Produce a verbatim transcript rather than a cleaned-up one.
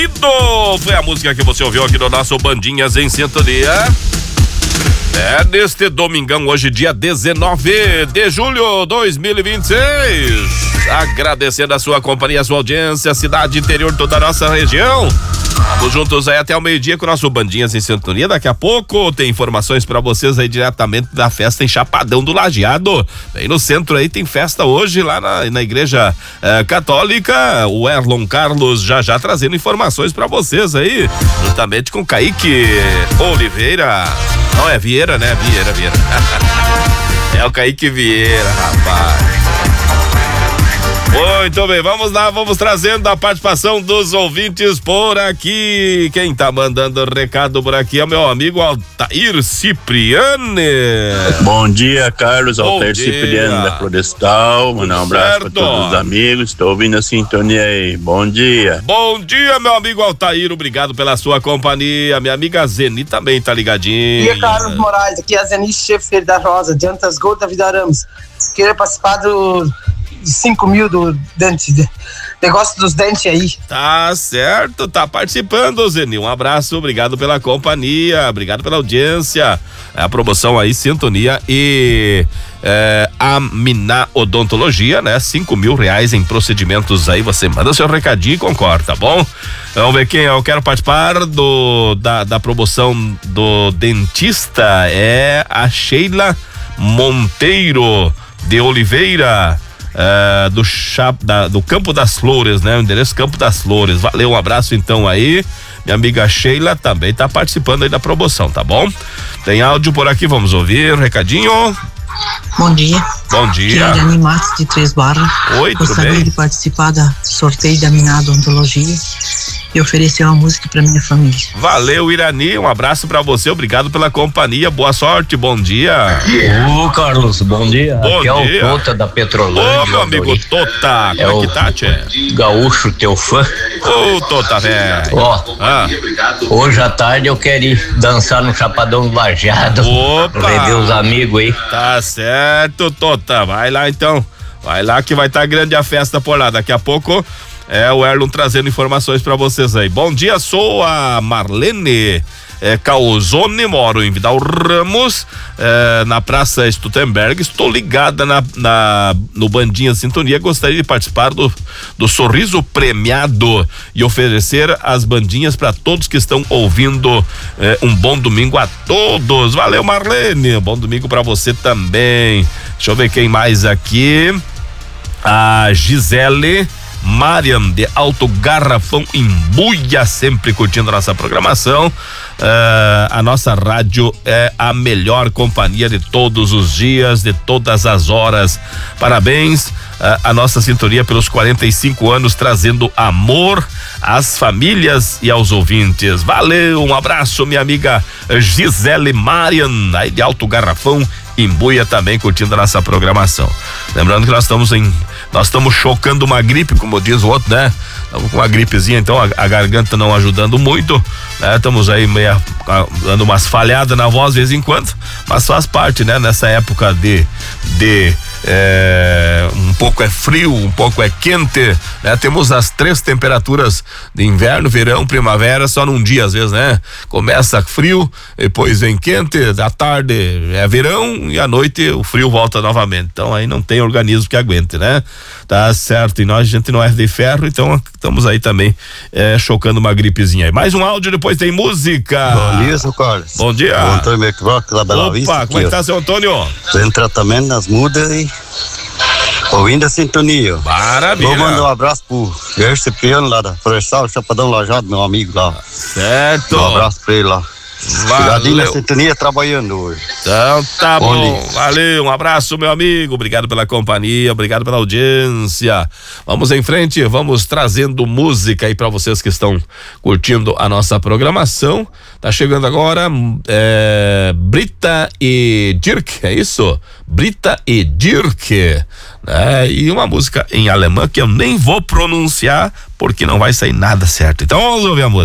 Foi a música que você ouviu aqui no nosso Bandinhas em Sintonia. É neste domingão, hoje dia dezenove de julho de dois mil e vinte e seis. Agradecendo a sua companhia, a sua audiência, cidade interior, toda a nossa região. Vamos juntos aí até o meio-dia com o nosso Bandinhas em Sintonia. Daqui a pouco tem informações pra vocês aí diretamente da festa em Chapadão do Lajeado. Bem no centro aí tem festa hoje lá na, na igreja eh, católica. O Erlon Carlos já já trazendo informações pra vocês aí, juntamente com Kaique Oliveira. Não, é Vieira, né? Vieira, Vieira. É o Kaique Vieira, rapaz. Muito bem, vamos lá, vamos trazendo a participação dos ouvintes por aqui. Quem tá mandando recado por aqui é o meu amigo Altair Cipriani. Bom dia, Carlos. Bom Altair dia. Cipriani da Florestal. Mandar um abraço para todos os amigos. Estou ouvindo a sintonia aí. Bom dia. Bom dia, meu amigo Altair. Obrigado pela sua companhia. Minha amiga Zeni também tá ligadinha. Bom dia, Carlos Moraes. Aqui é a Zeni Schaefer da Rosa, de Antas Gol da Vida Ramos. Queria participar do cinco mil do dente, de, negócio dos dentes aí. Tá certo, tá participando, Zeni. Um abraço, obrigado pela companhia, obrigado pela audiência. A promoção aí, Sintonia e é, Amina Odontologia, né? Cinco mil reais em procedimentos aí. Você manda seu recadinho e concorda, tá bom? Vamos ver quem eu quero participar do, da, da promoção do dentista. É a Sheila Monteiro de Oliveira. Uh, do, chap, da, do Campo das Flores, né? O endereço Campo das Flores. Valeu, um abraço então aí. Minha amiga Sheila também tá participando aí da promoção, tá bom? Tem áudio por aqui, vamos ouvir. Recadinho. Bom dia. Bom dia. Aqui é a Dani Matos de Três Barras. Oi, tudo Gostaria bem? de participar da sorteio da Amina Odontologia e oferecer uma música pra minha família. Valeu, Irani, um abraço pra você, obrigado pela companhia, boa sorte, bom dia. Ô, Carlos, bom dia. Bom Aqui dia. é o Tota da Petrolândia. Ô, meu amigo Tota, é como o é que tá, tchê? Gaúcho, teu fã. Ô, Tota, velho. Ó, ah. hoje à tarde eu quero ir dançar no Chapadão do Lajeado. Opa! Rever os amigos aí. Tá certo, Tota, vai lá então, vai lá que vai estar tá grande a festa por lá, daqui a pouco é o Erlon trazendo informações pra vocês aí. Bom dia, sou a Marlene é, Calzone, moro em Vidal Ramos, é, na Praça Stutenberg. Estou ligada na, na, no Bandinha Sintonia. Gostaria de participar do, do sorriso premiado e oferecer as bandinhas para todos que estão ouvindo. É, um bom domingo a todos. Valeu, Marlene. Bom domingo para você também. Deixa eu ver quem mais aqui. A Gisele Mariam de Alto Garrafão em Buia, sempre curtindo a nossa programação. Uh, a nossa rádio é a melhor companhia de todos os dias, de todas as horas. Parabéns uh, a nossa sintonia pelos quarenta e cinco anos, trazendo amor às famílias e aos ouvintes. Valeu, um abraço, minha amiga Gisele Mariam, aí de Alto Garrafão em Buia, também curtindo a nossa programação. Lembrando que nós estamos em nós estamos chocando uma gripe, como diz o outro, né? Estamos com uma gripezinha, então a, a garganta não ajudando muito, né? Estamos aí meio dando umas falhadas na voz de vez em quando, mas faz parte, né? Nessa época de de É, um pouco é frio, um pouco é quente, né? Temos as três temperaturas de inverno, verão, primavera, só num dia às vezes, né? Começa frio, depois vem quente, da tarde é verão e à noite o frio volta novamente. Então aí não tem organismo que aguente, né? Tá certo, e nós, a gente não é de ferro, então estamos aí também é, chocando uma gripezinha aí. Mais um áudio, depois tem música. Bom dia, seu Carlos. Bom dia. O Antônio Mercroc, da Bela Opa, Vista. como é que tá, seu Antônio? Tô em tratamento nas mudas e ouvindo a sintonia. Maravilha. Vou mandar um abraço pro Gerson Cipriano lá da Florestal, Chapadão Lajado, meu amigo lá. Certo. Um abraço pra ele lá. Ligadinho na sintonia, trabalhando hoje. Então tá bom, bom valeu, um abraço, meu amigo, obrigado pela companhia, obrigado pela audiência. Vamos em frente, vamos trazendo música aí pra vocês que estão curtindo a nossa programação. Tá chegando agora é, Brita e Dirk, é isso? Brita e Dirk, né? E uma música em alemão que eu nem vou pronunciar porque não vai sair nada certo. Então vamos ouvir a música.